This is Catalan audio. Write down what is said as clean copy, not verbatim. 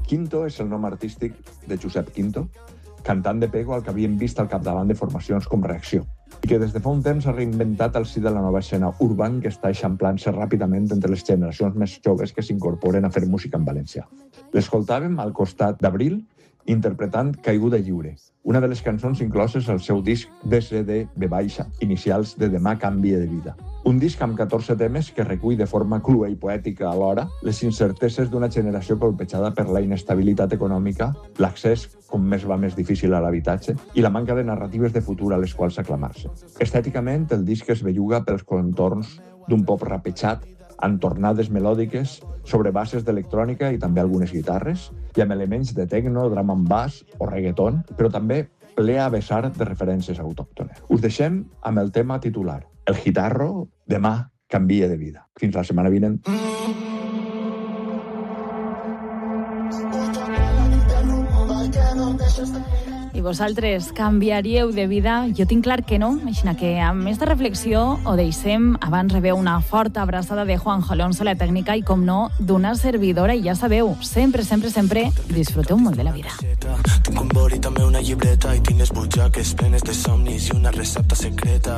Quinto és el nom artístic de Josep Quinto, cantant de pego al que havíem vist al capdavant de formacions com Reacció, i que des de fa un temps ha reinventat el si de la nova escena urban que està eixamplant-se ràpidament entre les generacions més joves que s'incorporen a fer música en valencià. L'escoltàvem al costat d'Abril interpretant Caiguda lliure, una de les cançons incloses al seu disc DCD V, inicials de Demà canvie de vida. Un disc amb 14 temes que recull de forma crua i poètica alhora les incerteses d'una generació colpejada per la inestabilitat econòmica, l'accés com més va més difícil a l'habitatge i la manca de narratives de futur a les quals aclamar-se. Estèticament, el disc es belluga pels contorns d'un pop rapejat amb tornades melòdiques sobre bases d'electrònica i també algunes guitarres, i amb elements de techno, drum and bass o reggaeton, però també ple a vessar de referències autòctones. Us deixem amb el tema titular, El Gitarro, Demà canvie de vida. Fins la setmana vinent. I vosaltres canviaríeu de vida? Jo tinc clar que no, així que amb més de reflexió ho deixem. Abans rebeu una forta abraçada de Juan Alonso, la tècnica, i com no, d'una servidora, i ja sabeu, sempre disfruteu molt de la vida. Tinc un boli, també una llibreta, i tinc les butxaques plenes de somnis i una recepta secreta.